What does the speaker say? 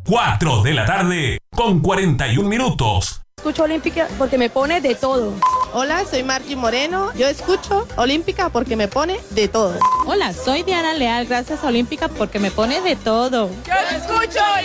4 de la tarde con 41 minutos. Escucho Olímpica porque me pone de todo. Hola, soy Margie Moreno. Yo escucho Olímpica porque me pone de todo. Hola, soy Diana Leal. Gracias a Olímpica porque me pone de todo. Yo escucho